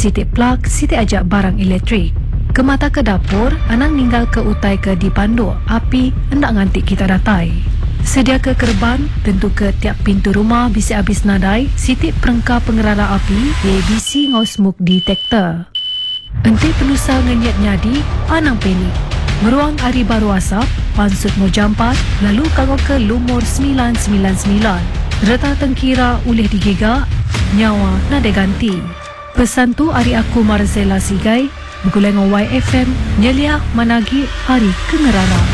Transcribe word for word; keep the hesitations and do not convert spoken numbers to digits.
sitik plug, sitik ajak barang elektrik. Ke mata ke dapur, anang ninggal ke utai ke dipandu, api hendak ngantik kita datai. Sedia ke kerban, tentu ke tiap pintu rumah bisi habis nadai, sitik perengkah pengerara api, A B C ngau smoke detector. Enti penusa ngenyat nyadi, anang penik. Meruang hari baru asap, pansut mau jampat, lalu kangau ke lumur sembilan sembilan sembilan. Reta tengkira ulih digigak, nyawa nada ganti. Pesan tu hari aku Marzela Sigai, bergulai dengan Y F M, nyelia managi hari kengerara.